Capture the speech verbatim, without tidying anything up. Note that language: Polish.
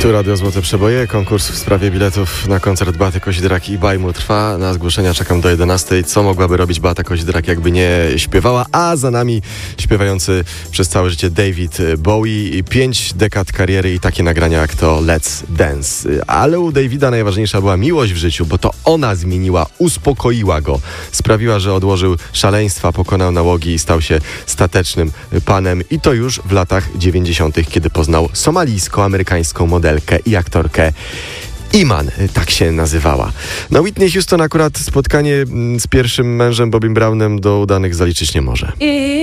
Tu Radio Złote Przeboje. Konkurs w sprawie biletów na koncert Beaty Koźdrak i Bajmu trwa. Na zgłoszenia czekam do jedenastej. Co mogłaby robić Beata Koźdrak, jakby nie śpiewała? A za nami śpiewający przez całe życie David Bowie. Pięć dekad kariery i takie nagrania jak to Let's Dance. Ale u Davida najważniejsza była miłość w życiu, bo to ona zmieniła, uspokoiła go. Sprawiła, że odłożył szaleństwa, pokonał nałogi i stał się statecznym panem. I to już w latach dziewięćdziesiątych, kiedy poznał somalijsko-amerykańską modelkę i aktorkę Iman, tak się nazywała. No Whitney Houston akurat spotkanie z pierwszym mężem Bobim Brownem do udanych zaliczyć nie może.